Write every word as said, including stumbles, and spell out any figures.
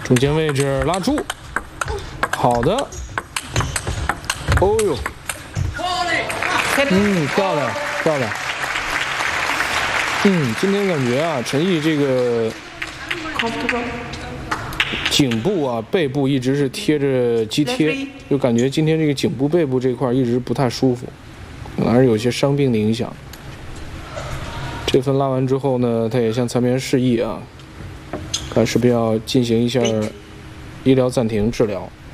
中间位置拉住，好的。哦呦，嗯，漂亮漂亮。嗯，今天感觉啊，陈毅这个颈部啊、背部一直是贴着肌贴，就感觉今天这个颈部、背部这块一直不太舒服，可能还是有些伤病的影响。这分拉完之后呢，他也向裁判员示意啊，看是不是要进行一下医疗暂停治疗。